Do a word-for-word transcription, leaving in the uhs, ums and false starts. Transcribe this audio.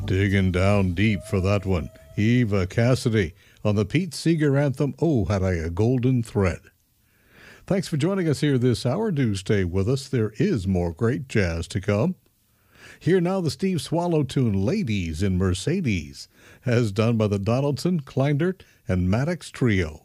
Digging down deep for that one. Eva Cassidy on the Pete Seeger anthem, Oh, Had I a Golden Thread. Thanks for joining us here this hour. Do stay with us. There is more great jazz to come. Here now the Steve Swallow tune, Ladies in Mercedes, as done by the Donaldson, Kleindert, and Maddox Trio.